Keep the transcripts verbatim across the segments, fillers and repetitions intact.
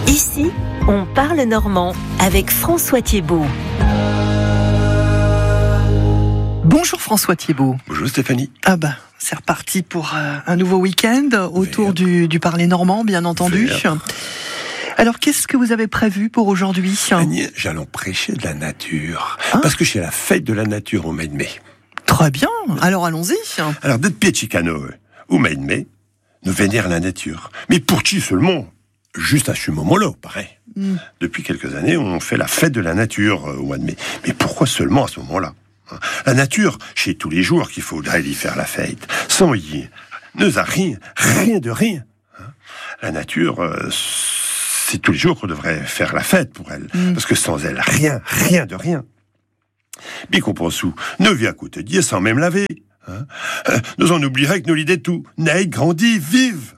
Ici, on parle normand avec François Thiebaud. Bonjour François Thiebaud. Bonjour Stéphanie. Ah bah, c'est reparti pour euh, un nouveau week-end autour du, du parler normand, bien entendu. Vert. Alors, qu'est-ce que vous avez prévu pour aujourd'hui ? Agnès, j'allons prêcher de la nature. Ah. Parce que c'est la fête de la nature au mois de mai. Très bien, alors allons-y. Alors, de Piechicano, au mois de mai, nous vénère la nature. Mais pour qui seulement ? Juste à ce moment-là, pareil. Mm. Depuis quelques années, on fait la fête de la nature au mois de mai. Mais pourquoi seulement à ce moment-là ? La nature, c'est tous les jours qu'il faudrait y faire la fête. Sans y, ne a rien, rien de rien. La nature, c'est tous les jours qu'on devrait faire la fête pour elle. Mm. Parce que sans elle, rien, rien de rien. Bien qu'on pense où, ne vit à côté d'y sans même laver. Hein. Nous en oublierait que nous l'idée de tout. Naît, grandit, vive.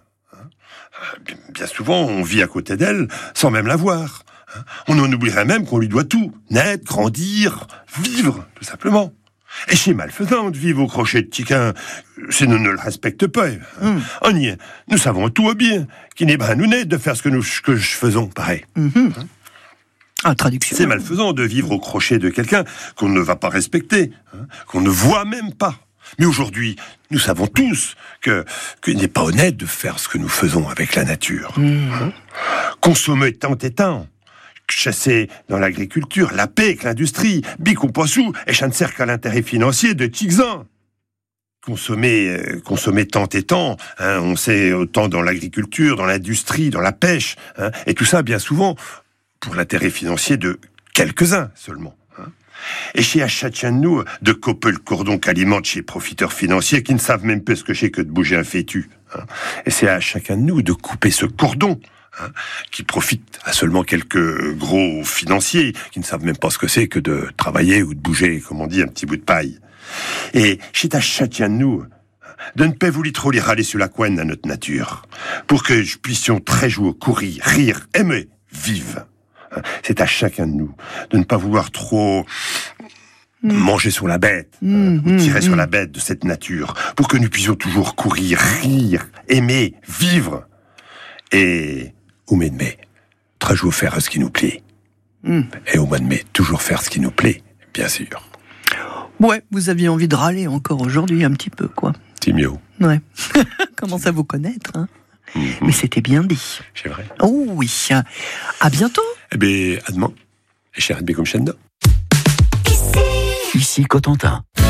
Hein. Bien souvent, on vit à côté d'elle sans même la voir. On en oublierait même qu'on lui doit tout. Naître, grandir, vivre, tout simplement. Et c'est malfaisant de vivre au crochet de Tiquin, si nous ne le respectons pas. Mm. On y est. Nous savons tout bien qu'il n'est pas à nous net de faire ce que nous que je faisons, pareil. Mm-hmm. Hein? Ah, traduction. C'est malfaisant de vivre au crochet de quelqu'un qu'on ne va pas respecter, hein, qu'on ne voit même pas. Mais aujourd'hui, nous savons tous que qu'il n'est pas honnête de faire ce que nous faisons avec la nature. Mm. Hein? Consommer tant et tant. Chasser dans l'agriculture, la paix avec l'industrie, bic ou poissou, et ça ne sert qu'à l'intérêt financier de Tixan. Consommer, euh, consommer tant et tant, hein, on sait autant dans l'agriculture, dans l'industrie, dans la pêche, hein, et tout ça bien souvent pour l'intérêt financier de quelques-uns seulement. Hein. Et chez à chacun de nous de couper le cordon qu'alimente chez profiteurs financiers qui ne savent même pas ce que c'est que de bouger un fétu. Hein. Et c'est à chacun de nous de couper ce cordon. Hein, qui profitent à seulement quelques gros financiers qui ne savent même pas ce que c'est que de travailler ou de bouger, comme on dit, un petit bout de paille. Et c'est à chacun de nous de ne pas vouloir trop les râler sur la couenne à notre nature, pour que nous puissions très jouer, courir, rire, aimer, vivre. C'est à chacun de nous de ne pas vouloir trop mmh. manger sur la bête, mmh, ou tirer mmh, sur mmh. la bête de cette nature, pour que nous puissions toujours courir, rire, aimer, vivre. Et au mois de mai, toujours faire ce qui nous plaît. Mm. Et au mois de mai, toujours faire ce qui nous plaît, bien sûr. Ouais, vous aviez envie de râler encore aujourd'hui, un petit peu, quoi. C'est mieux. Ouais. Commence à vous connaître, hein. Mm-hmm. Mais c'était bien dit. C'est vrai. Oh oui. À bientôt. Eh bien, à demain. Et cher Adbé comme Chenda. Ici Cotentin.